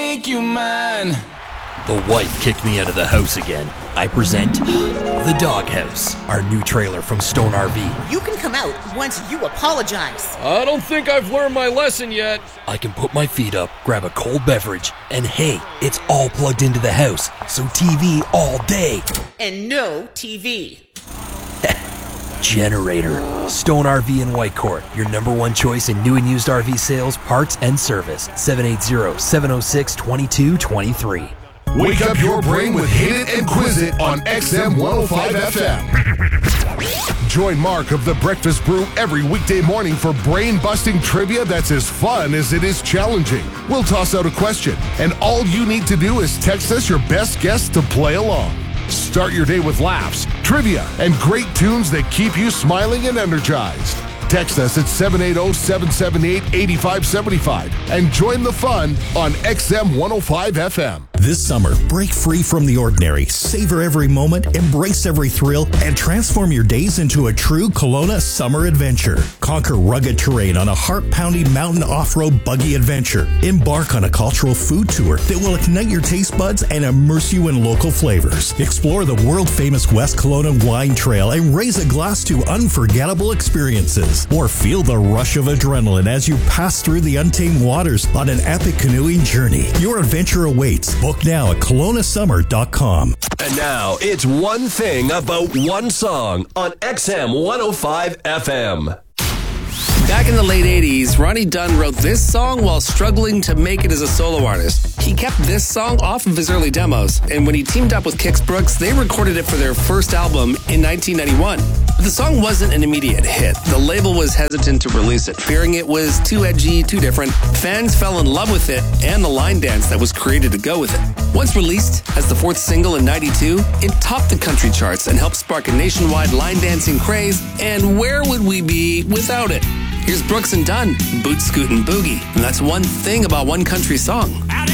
make you mine. The wife kicked me out of the house again. I present The Doghouse, our new trailer from Stone RV. You can come out once you apologize. I don't think I've learned my lesson yet. I can put my feet up, grab a cold beverage, and hey, it's all plugged into the house, so TV all day. And no TV. Generator. Stone RV in Whitecourt, your number one choice in new and used RV sales, parts, and service. 780-706-2223. Wake up your brain with Hit It and Quiz It on XM 105 FM. Join Mark of The Breakfast Brew every weekday morning for brain-busting trivia that's as fun as it is challenging. We'll toss out a question, and all you need to do is text us your best guess to play along. Start your day with laughs, trivia, and great tunes that keep you smiling and energized. Text us at 780-778-8575 and join the fun on XM 105 FM. This summer, break free from the ordinary, savor every moment, embrace every thrill, and transform your days into a true Kelowna summer adventure. Conquer rugged terrain on a heart-pounding mountain off-road buggy adventure. Embark on a cultural food tour that will ignite your taste buds and immerse you in local flavors. Explore the world-famous West Kelowna Wine Trail and raise a glass to unforgettable experiences. Or feel the rush of adrenaline as you pass through the untamed waters on an epic canoeing journey. Your adventure awaits. Book now at KelownaSummer.com. And now it's One Thing About One Song on XM 105 FM. Back in the late 80s, Ronnie Dunn wrote this song while struggling to make it as a solo artist. He kept this song off of his early demos, and when he teamed up with Kix Brooks, they recorded it for their first album in 1991. But the song wasn't an immediate hit. The label was hesitant to release it, fearing it was too edgy, too different. Fans fell in love with it and the line dance that was created to go with it. Once released as the fourth single in 92, it topped the country charts and helped spark a nationwide line dancing craze, and where would we be without it? Here's Brooks and Dunn, Boot Scoot and Boogie. And that's One Thing About One Country Song.